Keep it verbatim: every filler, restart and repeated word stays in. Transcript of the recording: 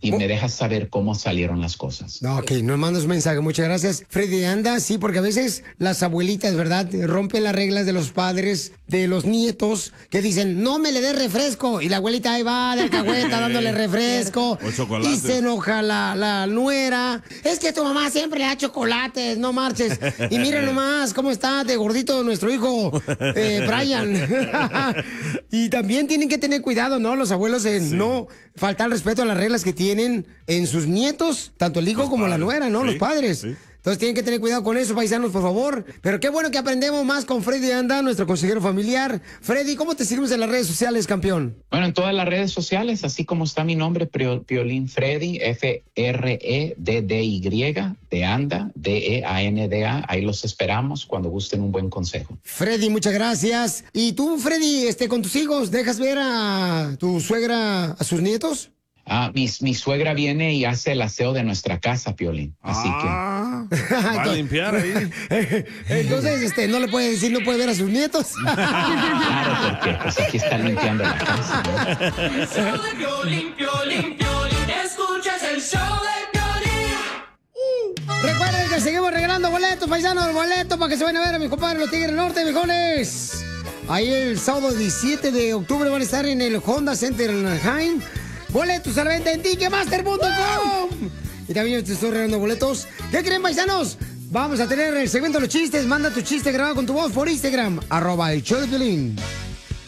y me dejas saber cómo salieron las cosas. No, ok, nos mandas un mensaje. Muchas gracias, Freddy de Anda. Sí, porque a veces las abuelitas, ¿verdad?, rompen las reglas de los padres, de los nietos, que dicen, no me le des refresco. Y la abuelita ahí va de alcahueta dándole refresco. O chocolate. Y se enoja la, la nuera. Es que tu mamá siempre le da chocolates, no marches. Y miren nomás cómo está de gordito nuestro hijo, eh, Brian. Y también tienen que tener cuidado, ¿no? Los abuelos en sí. no faltar respeto a las reglas que tienen en sus nietos, tanto el hijo los como padres. La nuera, ¿no? Sí, los padres. Sí. Entonces tienen que tener cuidado con eso, paisanos, por favor. Pero qué bueno que aprendemos más con Freddy Anda, nuestro consejero familiar. Freddy, ¿cómo te seguimos en las redes sociales, campeón? Bueno, en todas las redes sociales, así como está mi nombre, Piolín Freddy, F R E D D Y, de Anda, D E A N D A. Ahí los esperamos cuando gusten un buen consejo. Freddy, muchas gracias. ¿Y tú, Freddy, este, con tus hijos, dejas ver a tu suegra, a sus nietos? Ah, mi, mi suegra viene y hace el aseo de nuestra casa, Piolín. Así ah, que... va a limpiar ahí. Entonces, este, no le puede decir, no puede ver a sus nietos. Claro, porque pues aquí está limpiando la casa, ¿no? El show de Piolín, Piolín, Piolín. Escuchas el show de Piolín. Recuerden que seguimos regalando boletos, paisanos, boletos para que se vayan a ver a mis compadres los Tigres del Norte, viejones. Ahí el sábado diecisiete de octubre van a estar en el Honda Center en Anaheim. Boletos a la venta en Ticketmaster punto com. Y también te estoy regalando boletos. ¿Qué creen, paisanos? Vamos a tener el segmento de los chistes. Manda tu chiste grabado con tu voz por Instagram. Arroba el show de Piolín.